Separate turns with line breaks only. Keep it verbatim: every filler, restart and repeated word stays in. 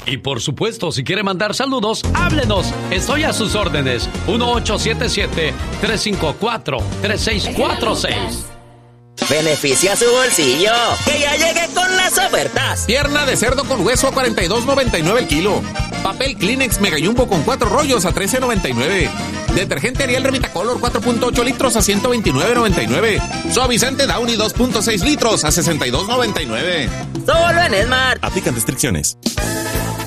Y por supuesto, si quiere mandar saludos, háblenos. Estoy a sus órdenes. uno ocho siete siete, tres cinco cuatro, tres seis cuatro seis.
Beneficia su bolsillo, que ya llegué con las ofertas.
Pierna de cerdo con hueso a cuarenta y dos noventa y nueve el kilo. Papel Kleenex Mega Jumbo con cuatro rollos a trece noventa y nueve. Detergente Ariel Remitacolor cuatro punto ocho litros a ciento veintinueve noventa y nueve. Suavizante Downy dos punto seis litros a sesenta y dos noventa y nueve.
Solo en Smart.
Aplican restricciones.